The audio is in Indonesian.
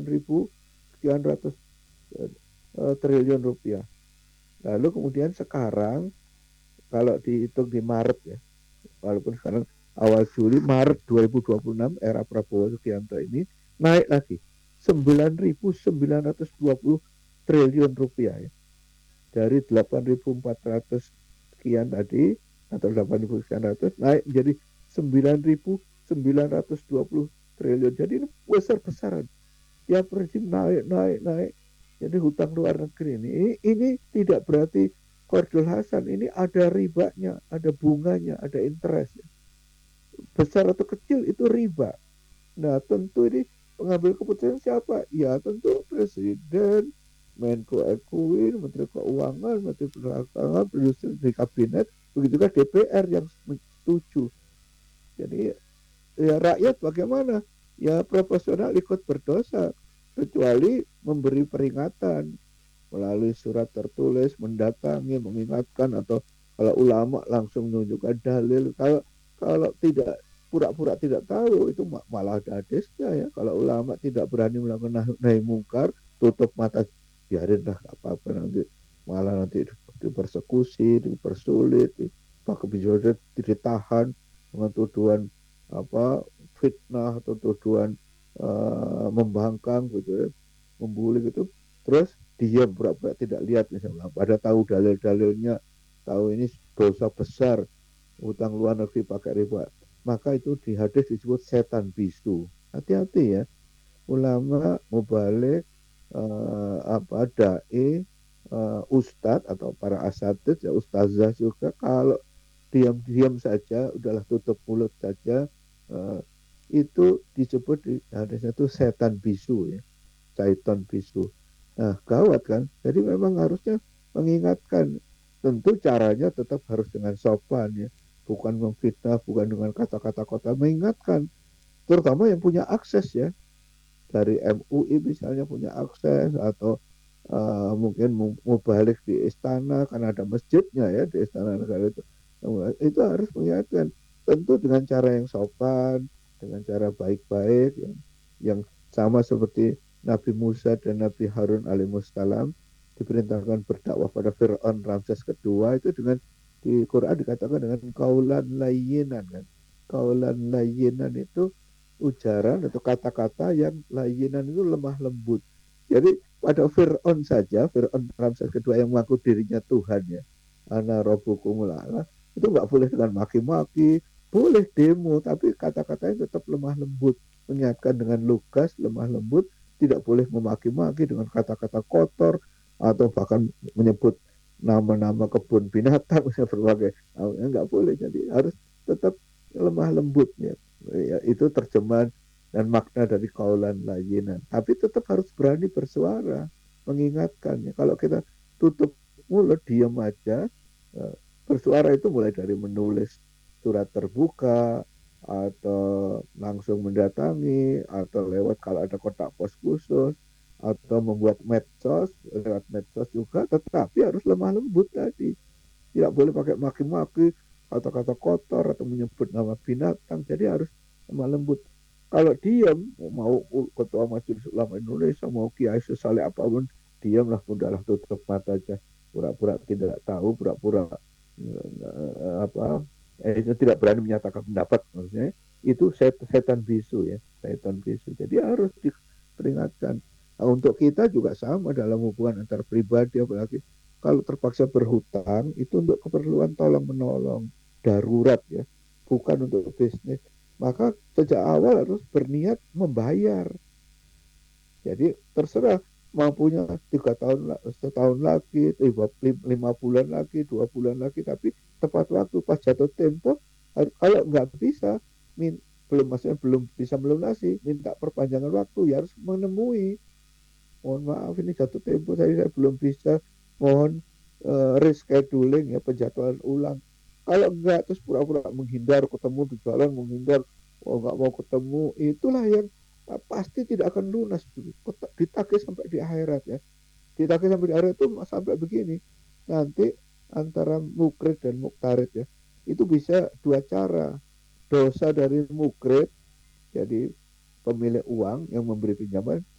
sekian ratus triliun rupiah. Lalu kemudian sekarang kalau dihitung di Maret ya, walaupun sekarang awal Juli, Maret 2026 era Prabowo Subianto ini naik lagi 9.920 triliun rupiah ya. Dari 8.400 sekian tadi atau 8.000 sekian ratus naik menjadi 9.920 triliun. Jadi ini besar-besaran. Tiap rezim naik. Jadi hutang luar negeri ini tidak berarti Kordul Hasan, ini ada ribanya, ada bunganya, ada interest. Besar atau kecil itu riba. Nah tentu ini pengambil keputusan siapa? Ya tentu presiden, Menko Ekuin, Menteri Keuangan, Menteri Perdagangan, Menteri Kabinet, begitu juga DPR yang setuju. Jadi ya rakyat bagaimana? Ya proporsional ikut berdosa, kecuali memberi peringatan melalui surat tertulis, mendatangi, mengingatkan, atau kalau ulama langsung menunjukkan dalil. Kalau tidak pura-pura tidak tahu, itu malah ada hadisnya ya. Kalau ulama tidak berani melakukan nahi mungkar, tutup mata, biarin lah apa-apa, nanti malah nanti dipersekusi, dipersulit, bahkan bisa ditahan dengan tuduhan apa fitnah atau tuduhan membangkang gitu ya, membuli gitu. Terus diam pura-pura tidak lihat misalnya, pada tahu dalil-dalilnya, tahu ini dosa besar utang luar negeri pakai riba, maka itu di hadis disebut setan bisu. Hati-hati ya, ulama mubalik dai, ustadz atau para asatid ya, ustazah juga, kalau diam-diam saja, udahlah tutup mulut saja, uh, itu disebut di hadisnya itu setan bisu ya, syaitan bisu. Nah gawat kan, jadi memang harusnya mengingatkan. Tentu caranya tetap harus dengan sopan ya, bukan memfitnah, bukan dengan kata-kata kota, mengingatkan, terutama yang punya akses ya, dari MUI misalnya punya akses, atau mungkin mau balik di istana karena ada masjidnya ya di istana negara itu harus mengingatkan, tentu dengan cara yang sopan, dengan cara baik-baik yang sama seperti Nabi Musa dan Nabi Harun alaihissalam diperintahkan berdakwah pada Fir'aun Ramses kedua, itu dengan di Quran dikatakan dengan kaulan layyinan kan. Kaulan layyinan itu ujaran atau kata-kata yang layinan itu lemah lembut. Jadi pada Fir'aun saja, Fir'aun Ramses kedua yang mengaku dirinya Tuhan ya, ana rabbukumul a'la, itu nggak boleh dengan maki-maki, boleh demo, tapi kata-katanya tetap lemah lembut, mengingatkan dengan lugas, lemah lembut, tidak boleh memaki-maki dengan kata-kata kotor, atau bahkan menyebut nama-nama kebun binatang, berbagai, nggak boleh. Jadi harus tetap lemah lembut ya. Ya, itu terjemahan dan makna dari kaulan layinan. Tapi tetap harus berani bersuara, mengingatkan ya. Kalau kita tutup mulut, diam aja, bersuara itu mulai dari menulis surat terbuka, atau langsung mendatangi, atau lewat kalau ada kotak pos khusus, atau membuat medsos, lewat medsos juga, tetapi harus lemah lembut tadi. Tidak boleh pakai maki-maki, kata-kata kotor, atau menyebut nama binatang. Jadi harus lemah lembut. Kalau diam, mau ketua Majelis Ulama Indonesia, mau kiai sesaleh apapun, diamlah, udahlah, tutup mata aja, pura-pura tidak tahu, pura-pura apa, tidak berani menyatakan pendapat, maksudnya itu setan bisu ya, setan bisu. Jadi harus diperingatkan. Nah, untuk kita juga sama dalam hubungan antar pribadi, apalagi kalau terpaksa berhutang, itu untuk keperluan tolong menolong darurat ya, bukan untuk bisnis. Maka sejak awal harus berniat membayar. Jadi terserah mampunya 3 tahun, setahun lagi, 5 bulan lagi, 2 bulan lagi, tapi tepat waktu pas jatuh tempo. Kalau nggak bisa, belum bisa melunasi, minta perpanjangan waktu, ya harus menemui. Mohon maaf, ini jatuh tempo, saya belum bisa, mohon rescheduling ya, penjadwalan ulang. Kalau enggak, terus pura-pura menghindar, ketemu di jalan menghindar, nggak mau ketemu, itulah yang pasti tidak akan lunas dulu. Ditagih sampai di akhirat ya. Ditagih sampai di akhirat itu sampai begini. Nanti antara mukrid dan muktarid ya, itu bisa dua cara. Dosa dari mukrid, jadi pemilik uang yang memberi pinjaman,